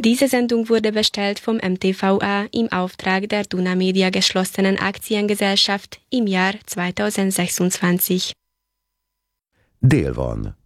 Diese Sendung wurde bestellt vom MTVA im Auftrag der Duna Media geschlossenen Aktiengesellschaft im Jahr 2026. Dél van.